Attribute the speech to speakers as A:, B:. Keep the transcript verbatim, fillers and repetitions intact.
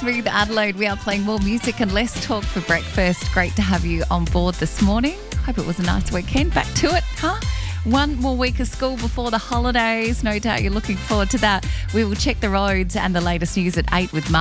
A: Smooth Adelaide. We are playing more music and less talk for breakfast. Great to have you on board this morning. Hope it was a nice weekend. Back to it, huh? One more week of school before the holidays. No doubt you're looking forward to that. We will check the roads and the latest news at eight with Mark.